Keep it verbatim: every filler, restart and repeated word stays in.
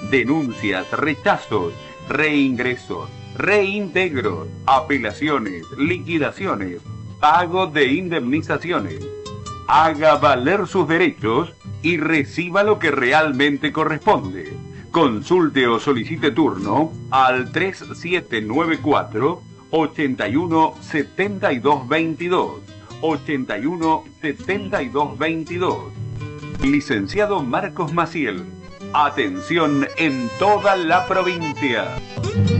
denuncias, rechazos, reingresos, reintegros, apelaciones, liquidaciones, pago de indemnizaciones. Haga valer sus derechos y reciba lo que realmente corresponde. Consulte o solicite turno al tres siete nueve cuatro, ocho uno siete dos dos dos, ocho uno siete dos dos dos. Licenciado Marcos Maciel. Atención en toda la provincia.